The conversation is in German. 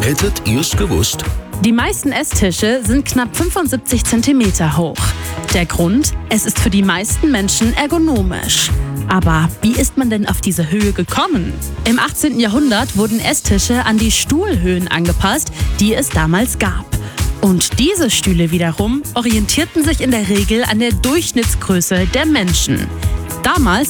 Hättet ihr's gewusst? Die meisten Esstische sind knapp 75 cm hoch. Der Grund? Es ist für die meisten Menschen ergonomisch. Aber wie ist man denn auf diese Höhe gekommen? Im 18. Jahrhundert wurden Esstische an die Stuhlhöhen angepasst, die es damals gab. Und diese Stühle wiederum orientierten sich in der Regel an der Durchschnittsgröße der Menschen. Damals